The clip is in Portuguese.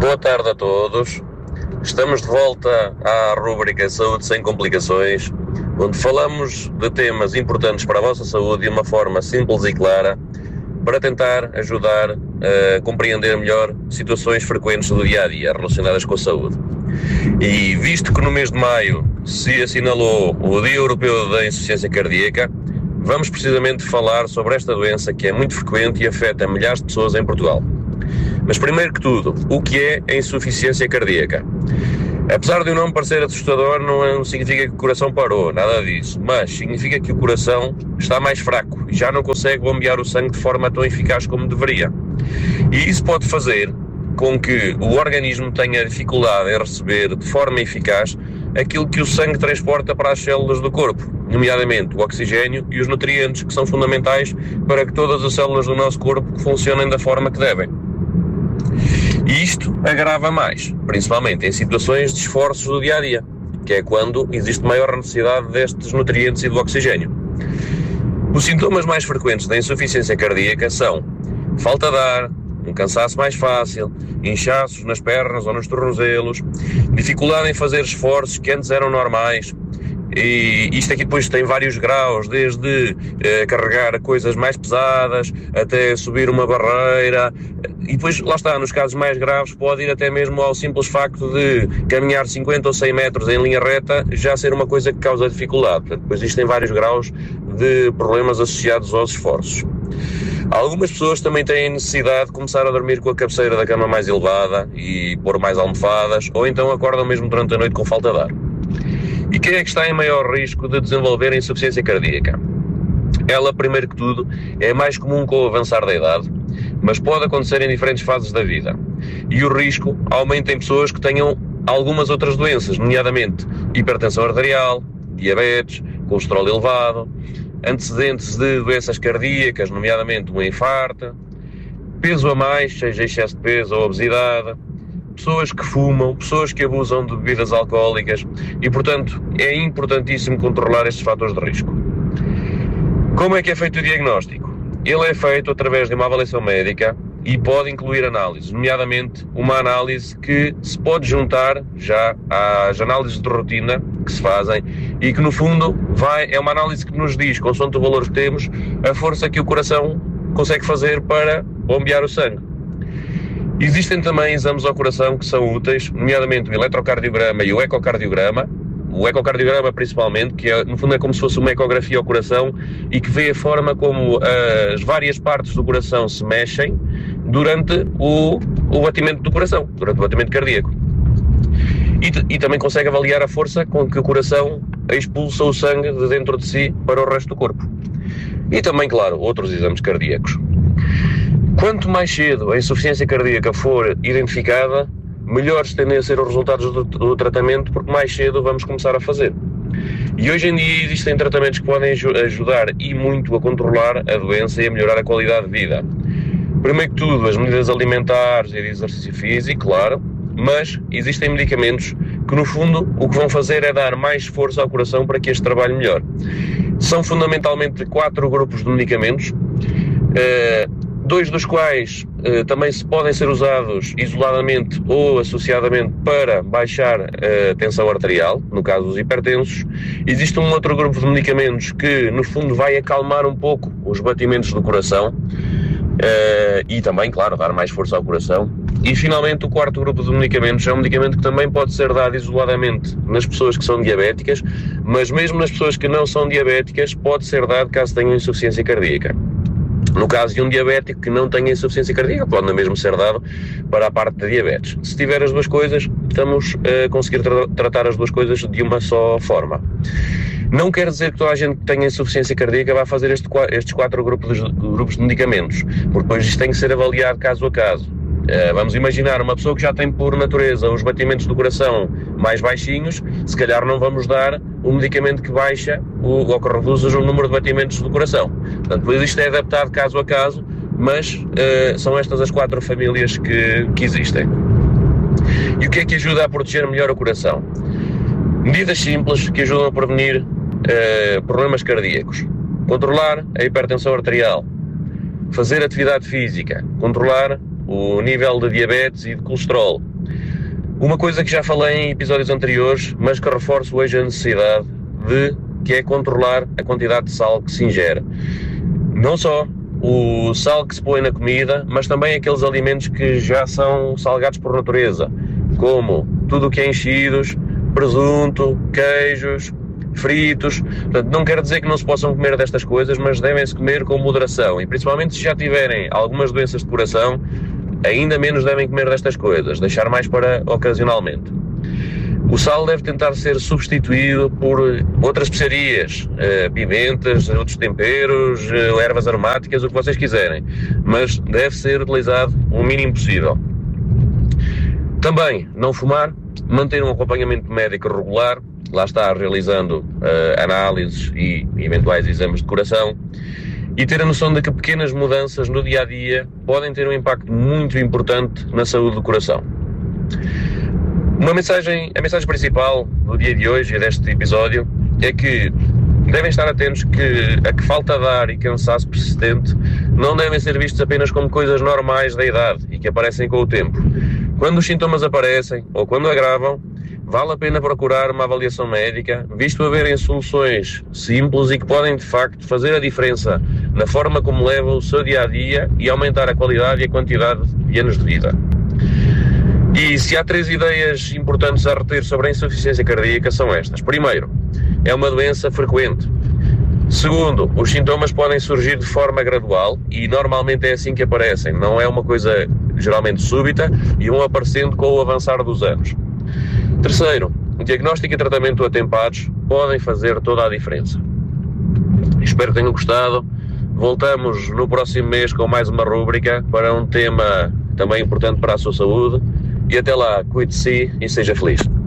Boa tarde a todos. Estamos de volta à rúbrica Saúde Sem Complicações, onde falamos de temas importantes para a vossa saúde de uma forma simples e clara, para tentar ajudar a compreender melhor situações frequentes do dia-a-dia relacionadas com a saúde. E visto que no mês de maio se assinalou o Dia Europeu da Insuficiência Cardíaca, vamos precisamente falar sobre esta doença que é muito frequente e afeta milhares de pessoas em Portugal. Mas primeiro que tudo, o que é a insuficiência cardíaca? Apesar de o nome parecer assustador, não significa que o coração parou, nada disso, mas significa que o coração está mais fraco e já não consegue bombear o sangue de forma tão eficaz como deveria. E isso pode fazer com que o organismo tenha dificuldade em receber de forma eficaz aquilo que o sangue transporta para as células do corpo, nomeadamente o oxigênio e os nutrientes que são fundamentais para que todas as células do nosso corpo funcionem da forma que devem. E isto agrava mais, principalmente em situações de esforços do dia-a-dia, que é quando existe maior necessidade destes nutrientes e do oxigênio. Os sintomas mais frequentes da insuficiência cardíaca são falta de ar, um cansaço mais fácil, inchaços nas pernas ou nos tornozelos, dificuldade em fazer esforços que antes eram normais. E isto aqui depois tem vários graus, desde carregar coisas mais pesadas até subir uma barreira, e depois lá está, nos casos mais graves pode ir até mesmo ao simples facto de caminhar 50 ou 100 metros em linha reta já ser uma coisa que causa dificuldade. Portanto, depois isto tem vários graus de problemas associados aos esforços. Algumas pessoas também têm necessidade de começar a dormir com a cabeceira da cama mais elevada e pôr mais almofadas, ou então acordam mesmo durante a noite com falta de ar. E quem é que está em maior risco de desenvolver insuficiência cardíaca? Ela, primeiro que tudo, é mais comum com o avançar da idade, mas pode acontecer em diferentes fases da vida. E o risco aumenta em pessoas que tenham algumas outras doenças, nomeadamente hipertensão arterial, diabetes, colesterol elevado, antecedentes de doenças cardíacas, nomeadamente um infarto, peso a mais, seja excesso de peso ou obesidade, pessoas que fumam, pessoas que abusam de bebidas alcoólicas e, portanto, é importantíssimo controlar estes fatores de risco. Como é que é feito o diagnóstico? Ele é feito através de uma avaliação médica e pode incluir análises, nomeadamente uma análise que se pode juntar já às análises de rotina que se fazem e que, no fundo, é uma análise que nos diz, consoante o valor que temos, a força que o coração consegue fazer para bombear o sangue. Existem também exames ao coração que são úteis, nomeadamente o eletrocardiograma e o ecocardiograma. O ecocardiograma principalmente, que no fundo é como se fosse uma ecografia ao coração e que vê a forma como as várias partes do coração se mexem durante o batimento do coração, durante o batimento cardíaco. E também consegue avaliar a força com que o coração expulsa o sangue de dentro de si para o resto do corpo. E também, claro, outros exames cardíacos. Quanto mais cedo a insuficiência cardíaca for identificada, melhores tendem a ser os resultados do tratamento, porque mais cedo vamos começar a fazer. E hoje em dia existem tratamentos que podem ajudar e muito a controlar a doença e a melhorar a qualidade de vida. Primeiro que tudo, as medidas alimentares e de exercício físico, claro, mas existem medicamentos que, no fundo, o que vão fazer é dar mais força ao coração para que este trabalhe melhor. São fundamentalmente 4 grupos de medicamentos, 2 dos quais também podem ser usados isoladamente ou associadamente para baixar a tensão arterial, no caso dos hipertensos. Existe um outro grupo de medicamentos que, no fundo, vai acalmar um pouco os batimentos do coração e também, claro, dar mais força ao coração. E, finalmente, o 4º grupo de medicamentos é um medicamento que também pode ser dado isoladamente nas pessoas que são diabéticas, mas mesmo nas pessoas que não são diabéticas pode ser dado caso tenham insuficiência cardíaca. No caso de um diabético que não tenha insuficiência cardíaca, pode mesmo ser dado para a parte da diabetes. Se tiver as duas coisas, estamos a conseguir tratar as duas coisas de uma só forma. Não quer dizer que toda a gente que tenha insuficiência cardíaca vai fazer estes 4 grupos de medicamentos, porque depois isto tem que ser avaliado caso a caso. Vamos imaginar uma pessoa que já tem por natureza os batimentos do coração mais baixinhos, se calhar não vamos dar um medicamento que baixa ou que reduz o número de batimentos do coração. Portanto, pois isto é adaptado caso a caso, mas são estas as 4 famílias que existem. E o que é que ajuda a proteger melhor o coração? Medidas simples que ajudam a prevenir problemas cardíacos. Controlar a hipertensão arterial, fazer atividade física, controlar o nível de diabetes e de colesterol, Uma coisa que já falei em episódios anteriores, mas que reforço hoje a necessidade que é controlar a quantidade de sal que se ingere. Não só o sal que se põe na comida, mas também aqueles alimentos que já são salgados por natureza, como tudo o que é enchidos, presunto, queijos, fritos. Portanto, não quero dizer que não se possam comer destas coisas, mas devem-se comer com moderação, e principalmente se já tiverem algumas doenças de coração, ainda menos devem comer destas coisas, deixar mais para ocasionalmente. O sal deve tentar ser substituído por outras especiarias, pimentas, outros temperos, ervas aromáticas, o que vocês quiserem, mas deve ser utilizado o mínimo possível. Também não fumar, manter um acompanhamento médico regular, lá está, realizando análises e eventuais exames de coração, e ter a noção de que pequenas mudanças no dia-a-dia podem ter um impacto muito importante na saúde do coração. A mensagem principal do dia de hoje e deste episódio é que devem estar atentos a que falta de ar e cansaço persistente não devem ser vistos apenas como coisas normais da idade e que aparecem com o tempo. Quando os sintomas aparecem ou quando agravam, vale a pena procurar uma avaliação médica, visto haverem soluções simples e que podem de facto fazer a diferença na forma como leva o seu dia-a-dia e aumentar a qualidade e a quantidade de anos de vida. E se há 3 ideias importantes a reter sobre a insuficiência cardíaca são estas. Primeiro, é uma doença frequente. Segundo, os sintomas podem surgir de forma gradual e normalmente é assim que aparecem. Não é uma coisa geralmente súbita e vão aparecendo com o avançar dos anos. Terceiro, o diagnóstico e tratamento atempados podem fazer toda a diferença. Espero que tenham gostado. Voltamos no próximo mês com mais uma rúbrica para um tema também importante para a sua saúde. E até lá, cuide-se e seja feliz.